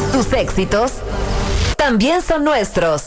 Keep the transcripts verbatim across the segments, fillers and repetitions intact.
Tus éxitos también son nuestros.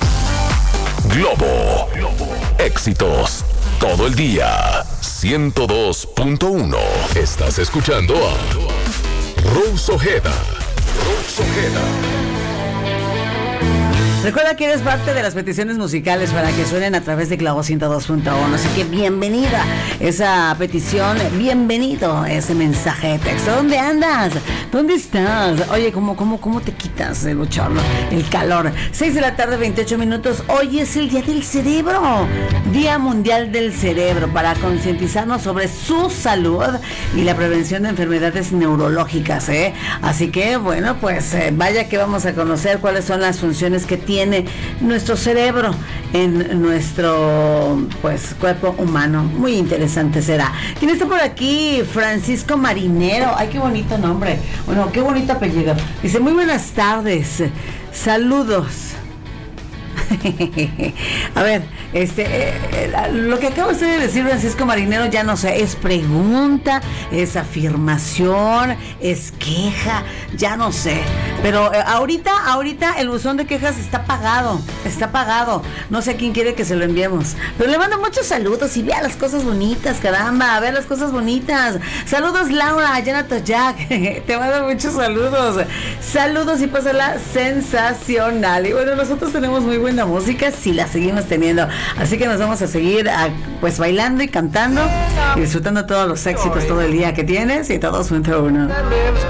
Globo. Éxitos todo el día. ciento dos punto uno. Estás escuchando a Rose Ojeda. Rose Ojeda. Recuerda que eres parte de las peticiones musicales para que suenen a través de Globo ciento dos punto uno. Así que bienvenida esa petición, bienvenido ese mensaje de texto. ¿Dónde andas? ¿Dónde estás? Oye, ¿cómo, cómo, cómo te quitas el bochorno, el calor? seis de la tarde, veintiocho minutos. Hoy es el Día del Cerebro, Día Mundial del Cerebro, para concientizarnos sobre su salud y la prevención de enfermedades neurológicas, ¿eh? Así que, bueno, pues eh, vaya que vamos a conocer cuáles son las funciones que tiene nuestro cerebro en nuestro pues cuerpo humano. Muy interesante será. ¿Quién está por aquí? Francisco Marinero. Ay, qué bonito nombre. Bueno, qué bonito apellido. Dice, muy buenas tardes. Saludos. A ver, este eh, eh, lo que acaba usted de decir, Francisco Marinero, ya no sé, es pregunta, es afirmación, es queja, ya no sé, pero eh, ahorita, ahorita el buzón de quejas está apagado, está apagado, no sé a quién quiere que se lo enviemos, pero le mando muchos saludos y vea las cosas bonitas, caramba, a ver las cosas bonitas. Saludos, Laura, Jonathan Jack, te mando muchos saludos, saludos y pásala sensacional. Y bueno, nosotros tenemos muy buena música, si la seguimos teniendo, así que nos vamos a seguir a, pues bailando y cantando y disfrutando todos los éxitos todo el día que tienes y todos junto a uno.